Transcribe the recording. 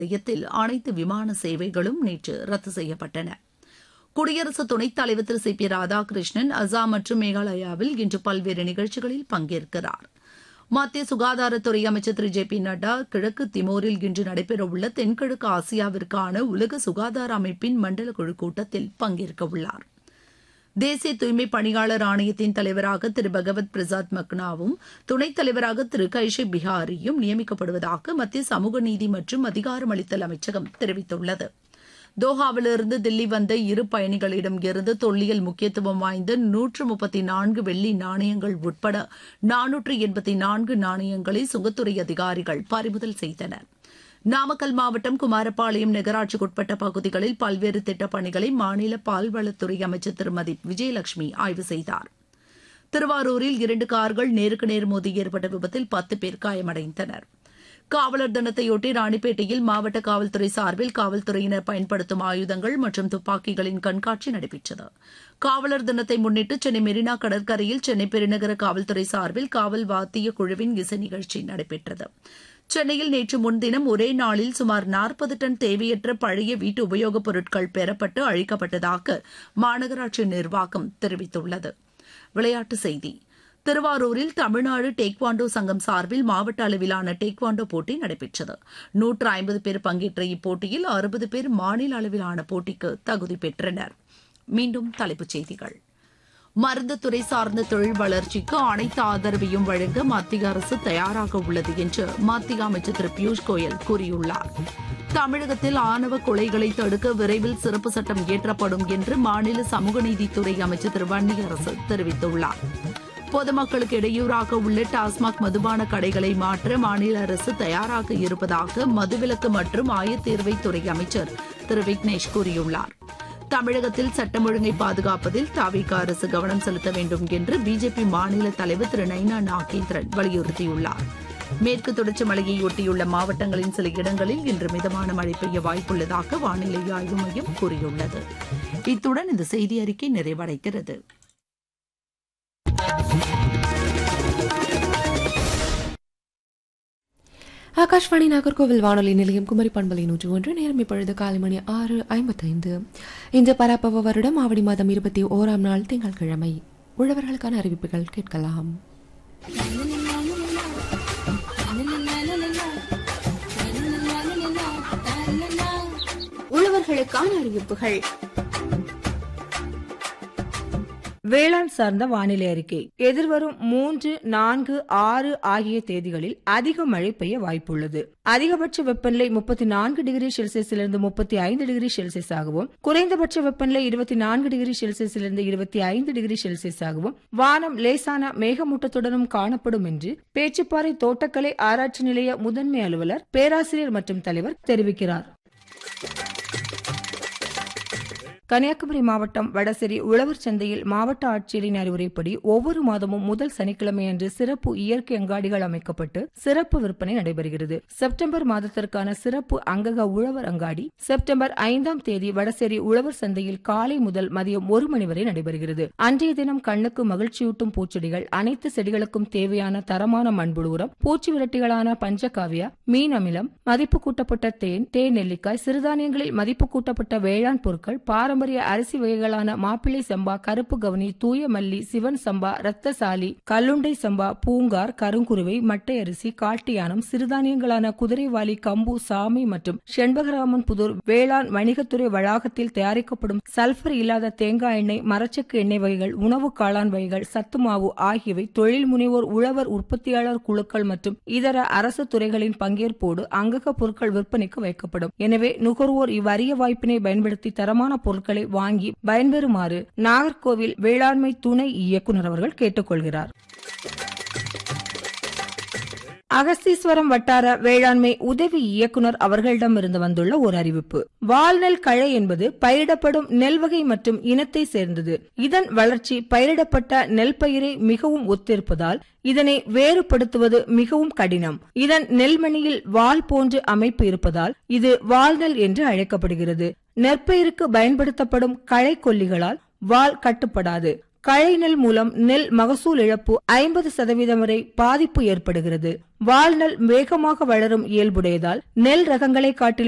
நிலையத்தில் அனைத்து விமான சேவைகளும் நேற்று ரத்து செய்யப்பட்டன. குடியரசு துணைத் தலைவர் திரு சி பி ராதாகிருஷ்ணன் அசாம் மற்றும் மேகாலயாவில் இன்று பல்வேறு நிகழ்ச்சிகளில் பங்கேற்கிறார். மத்திய சுகாதாரத்துறை அமைச்சர் திரு ஜே பி நட்டா கிழக்கு திமோரில் இன்று நடைபெறவுள்ள தென்கிழக்கு ஆசியாவிற்கான உலக சுகாதார அமைப்பின் மண்டல குழு கூட்டத்தில் பங்கேற்கவுள்ளார். தேசிய தூய்மை பணியாளர் ஆணையத்தின் தலைவராக திரு பகவத் பிரசாத் மக்னாவும் துணைத் தலைவராக திரு கைஷே பிஹாரியும் நியமிக்கப்படுவதாக மத்திய சமூக நீதி மற்றும் அதிகாரமளித்தல் அமைச்சகம் தெரிவித்துள்ளது. தோஹாவிலிருந்து தில்லி வந்த இரு பயணிகளிடம் இருந்து தொல்லியல் முக்கியத்துவம் வாய்ந்த 134 வெள்ளி நாணயங்கள் உட்பட 484 நாணயங்களை சுங்கத்துறை அதிகாரிகள் பறிமுதல் செய்தனர். நாமக்கல் மாவட்டம் குமாரபாளையம் நகராட்சிக்குட்பட்ட பகுதிகளில் பல்வேறு திட்டப் பணிகளை மாநில பால்வளத்துறை அமைச்சர் திருமதி விஜயலட்சுமி ஆய்வு செய்தார். திருவாரூரில் 2 கார்கள் நேருக்கு நேர் மோதி ஏற்பட்ட விபத்தில் 10 பேர் காயமடைந்தனர். காவலர் தினத்தையொட்டி ராணிப்பேட்டையில் மாவட்ட காவல்துறை சார்பில் காவல்துறையினர் பயன்படுத்தும் ஆயுதங்கள் மற்றும் துப்பாக்கிகளின் கண்காட்சி நடைபெற்றது. காவலர் தினத்தை முன்னிட்டு சென்னை மெரினா கடற்கரையில் சென்னை பெருநகர காவல்துறை சார்பில் காவல் வாத்திய குழுவின் இசை நிகழ்ச்சி நடைபெற்றது. சென்னையில் நேற்று முன்தினம் ஒரே நாளில் சுமார் 40 டன் தேவையற்ற பழைய வீட்டு உபயோகப் பொருட்கள் பெறப்பட்டு அழிக்கப்பட்டதாக மாநகராட்சி நிர்வாகம் தெரிவித்துள்ளது. விளையாட்டுச் செய்தி. திருவாரூரில் தமிழ்நாடு டேக்வாண்டோ சங்கம் சார்பில் மாவட்ட அளவிலான டேக்வாண்டோ போட்டி நடைபெற்றது. 150 பேர் பங்கேற்ற இப்போட்டியில் 60 பேர் மாநில அளவிலான போட்டிக்கு தகுதி பெற்றனர். மீண்டும் தலைப்புச் செய்திகள். மருந்து துறை சார்ந்த தொழில் வளர்ச்சிக்கு அனைத்து ஆதரவையும் வழங்க மத்திய அரசு தயாராக உள்ளது என்று மத்திய அமைச்சர் திரு பியூஷ் கோயல் கூறியுள்ளார். தமிழகத்தில் ஆணவ கொலைகளை தடுக்க விரைவில் சிறப்பு சட்டம் இயற்றப்படும் என்று மாநில சமூக நீதித்துறை அமைச்சர் திரு வன்னியரசு தெரிவித்துள்ளார். பொதுமக்களுக்கு இடையூறாக உள்ள டாஸ்மாக் மதுபான கடைகளை மாற்ற மாநில அரசு தயாராக இருப்பதாக மதுவிலக்கு மற்றும் ஆயத்தீர்வைத்துறை அமைச்சர் திரு விக்னேஷ் கூறியுள்ளார். தமிழகத்தில் சட்டம் ஒழுங்கை பாதுகாப்பதில் தவிக அரசு கவனம் செலுத்த வேண்டும் என்று பிஜேபி மாநில தலைவர் திரு நைனா நாகேந்திரன் வலியுறுத்தியுள்ளார். மேற்கு தொடர்ச்சி மலையை ஒட்டியுள்ள மாவட்டங்களின் சில இடங்களில் இன்று மிதமான மழை பெய்ய வாய்ப்புள்ளதாக வானிலை ஆய்வு மையம் கூறியுள்ளது. இத்துடன் இந்த செய்தி அறிக்கை நிறைவடைகிறது. ஆகாஷ்வாணி நாகர்கோவில் வானொலி நிலையம் குமரி பண்பலை 101. நேரம் இப்பொழுது காலை மணி 6:55. இன்று பராபவ வருடம் ஆவணி மாதம் 21ஆம் நாள் திங்கட்கிழமை. உழவர்களுக்கான அறிவிப்புகள் கேட்கலாம். உழவர்களுக்கான அறிவிப்புகள். வேளாண் சார்ந்த வானிலை அறிக்கை. எதிர்வரும் 3, 4, 6 ஆகிய தேதிகளில் அதிக மழை பெய்ய வாய்ப்புள்ளது. அதிகபட்ச வெப்பநிலை 34 டிகிரி செல்சியஸிலிருந்து 35 டிகிரி செல்சியஸாகவும், குறைந்தபட்ச வெப்பநிலை 24 டிகிரி செல்சியஸிலிருந்து 25 டிகிரி செல்சியஸாகவும், வானம் லேசான மேகமூட்டத்துடனும் காணப்படும் என்று பேச்சுப்பாறை தோட்டக்கலை ஆராய்ச்சி நிலைய முதன்மை அலுவலர், பேராசிரியர் மற்றும் தலைவர் தெரிவிக்கிறார். கன்னியாகுமரி மாவட்டம் வடசேரி உழவர் சந்தையில் மாவட்ட ஆட்சியரின் அறிவுரைப்படி ஒவ்வொரு மாதமும் முதல் சனிக்கிழமையன்று சிறப்பு இயற்கை அங்காடிகள் அமைக்கப்பட்டு சிறப்பு விற்பனை நடைபெறுகிறது. செப்டம்பர் மாதத்திற்கான சிறப்பு அங்கக உழவர் அங்காடி செப்டம்பர் 5ஆம் தேதி வடசேரி உழவர் சந்தையில் காலை முதல் மதியம் 1 மணி வரை நடைபெறுகிறது. அன்றைய தினம் கண்ணுக்கு மகிழ்ச்சியூட்டும் பூச்செடிகள், அனைத்து செடிகளுக்கும் தேவையான தரமான மண்புழு உரம், பூச்சி விரட்டிகளான பஞ்சகாவியா, மீன் அமிலம், மதிப்பு கூட்டப்பட்ட தேன், தேன் நெல்லிக்காய், சிறுதானியங்களில் மதிப்பு கூட்டப்பட்ட வேளாண் பொருட்கள், பாரம்பரிய அரிசி வகைகளான மாப்பிள்ளை சம்பா, கருப்பு கவனி, தூய மல்லி, சிவன் சம்பா, ரத்தசாலி, கல்லுண்டை சம்பா, பூங்கார், கருங்குருவை, மட்டை அரிசி, காட்டியானம், சிறுதானியங்களான குதிரைவாலி, கம்பு, சாமை மற்றும் செண்பகராமன் புதூர் வேளாண் வணிகத்துறை வளாகத்தில் தயாரிக்கப்படும் சல்பர் இல்லாத தேங்காய் எண்ணெய், மரச்சக்கு எண்ணெய் வகைகள், உணவு காளான் வகைகள், சத்துமாவு ஆகியவை தொழில் முனைவோர், உழவர் உற்பத்தியாளர் குழுக்கள் மற்றும் இதர அரசு துறைகளின் பங்கேற்போடு அங்கக பொருட்கள் விற்பனைக்கு வைக்கப்படும். எனவே நுகர்வோர் இவ்வரிய வாய்ப்பினை பயன்படுத்தி தரமான பொருட்கள் வாங்கி பயன்பெறுமாறு நாகர்கோவில் வேளாண்மை துணை இயக்குநர் அவர்கள் கேட்டுக்கொள்கிறார். அகஸ்தீஸ்வரம் வட்டார வேளாண்மை உதவி இயக்குநர் அவர்களிடமிருந்து வந்துள்ள ஒரு அறிவிப்பு. வால்நெல் களை என்பது பயிரிடப்படும் நெல் வகை மற்றும் இனத்தை சேர்ந்தது. இதன் வளர்ச்சி பயிரிடப்பட்ட நெல் பயிரை மிகவும் ஒத்திருப்பதால் இதனை வேறுபடுத்துவது மிகவும் கடினம். இதன் நெல்மணியில் வால் போன்று அமைப்பு இருப்பதால் இது வால்நெல் என்று அழைக்கப்படுகிறது. நெற்பயிருக்கு பயன்படுத்தப்படும் களை கொல்லிகளால் வால் கட்டுப்படாது. களை நெல் மூலம் நெல் மகசூல் இழப்பு 50% வரை பாதிப்பு ஏற்படுகிறது. வால்நெல் வேகமாக வளரும் இயல்புடையதால் நெல் ரகங்களை காட்டிலும்